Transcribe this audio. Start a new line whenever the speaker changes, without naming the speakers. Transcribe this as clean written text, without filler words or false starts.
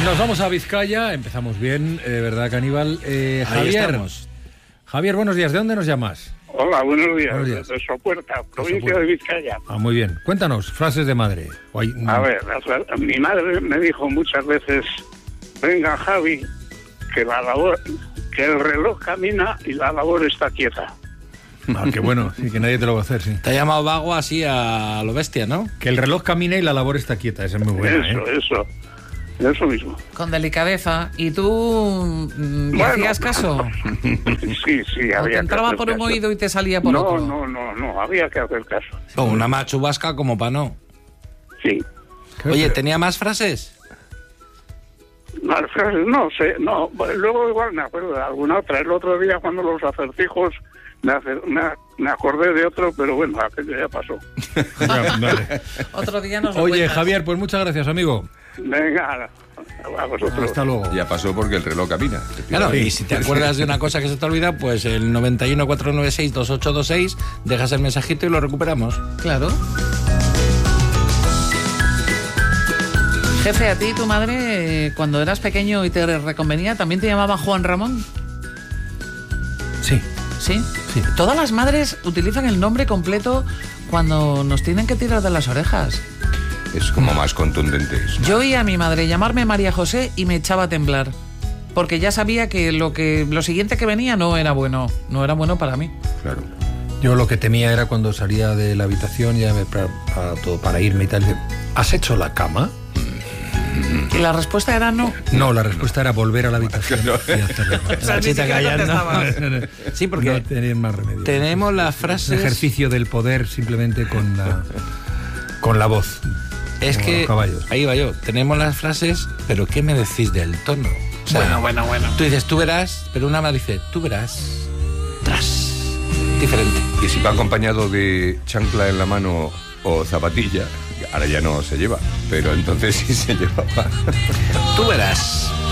Nos vamos a Vizcaya, empezamos bien, ¿verdad, Caníbal? Javier, buenos días, ¿de dónde nos llamas?
Hola, buenos días. De Sopuerta, provincia de Vizcaya.
Muy bien. Cuéntanos, frases de madre.
A ver, mi madre me dijo muchas veces, venga, Javi, que el reloj camina y la labor está quieta.
Qué bueno, sí, que nadie te lo va a hacer, sí.
Te ha llamado vago así a lo bestia, ¿no?
Que el reloj camine y la labor está quieta, esa es muy buena,
Eso mismo.
Con delicadeza. ¿Y tú hacías caso?
Sí, había
te entraba
que hacer
por un
caso.
oído y te salía por otro.
No, había que hacer caso.
O una machubasca como pa' no.
Sí.
Oye, ¿tenía más frases?
Más frases, no sé, no. Luego igual me acuerdo de alguna otra. El otro día cuando los acertijos me acordé de otro, pero bueno, aquello ya pasó.
Vale.
Otro día nos lo
Oye,
cuentas.
Javier, pues muchas gracias, amigo.
Venga, a vosotros.
Hasta luego.
Ya pasó porque el reloj camina.
Claro, y si te acuerdas de una cosa que se te olvida, pues el 91 496 2826, dejas el mensajito y lo recuperamos.
Claro. Jefe, a ti tu madre, cuando eras pequeño y te reconvenía, ¿también te llamaba Juan Ramón?
Sí.
¿Sí?
Sí.
Todas las madres utilizan el nombre completo cuando nos tienen que tirar de las orejas.
Es como más contundente.
Yo oía a mi madre llamarme María José y me echaba a temblar. Porque ya sabía que lo siguiente que venía no era bueno para mí.
Claro.
Yo lo que temía era cuando salía de la habitación, ya para irme y tal, ¿has hecho la cama?
Y la respuesta era no.
No, la respuesta era volver a la habitación y hacer la cama.
sea, ni siquiera contestabas.
No.
Sí, porque
no tenían más remedio.
tenemos las
Un
frases...
ejercicio del poder simplemente con la voz.
Es
como
que,
los caballos.
ahí va yo, tenemos las frases, pero ¿qué me decís del tono? O sea,
Bueno.
Tú dices, tú verás, pero una más dice, tú verás, tras, diferente.
Y si va acompañado de chancla en la mano o zapatilla, ahora ya no se lleva, pero entonces sí se llevaba.
Tú verás.